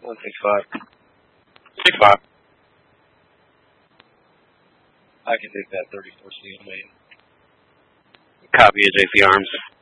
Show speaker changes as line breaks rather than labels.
165.
65.
I can take that 34 steel main.
Copy of JC Arms.